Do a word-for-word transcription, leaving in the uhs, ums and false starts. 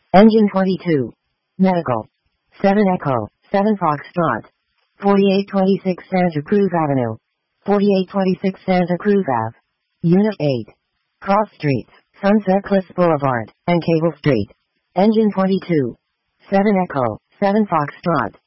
Engine twenty-two. Medical. seven Echo, seven Foxtrot. forty-eight twenty-six Santa Cruz Avenue. forty-eight twenty-six Santa Cruz Ave. Unit eight. Cross Streets, Sunset Cliffs Boulevard, and Cable Street. Engine twenty-two. seven Echo, seven Foxtrot.